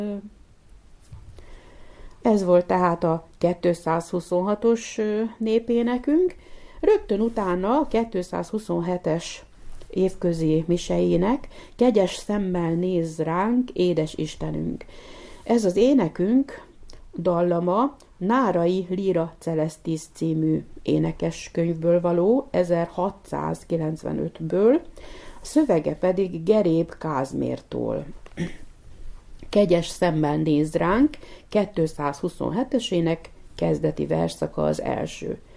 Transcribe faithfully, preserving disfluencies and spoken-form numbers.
Ez volt tehát a kétszázhuszonhatos népénekünk. Rögtön utána a kétszázhuszonhetes évközi misejének Kegyes szemmel néz ránk, édes Istenünk. Ez az énekünk dallama Nárai Lyra Celestis című énekeskönyvből való, ezerhatszázkilencvenötből, a szövege pedig Geréb Kázmértól. Kegyes szemmel néz ránk, kétszázhuszonhetesének kezdeti versszaka az első.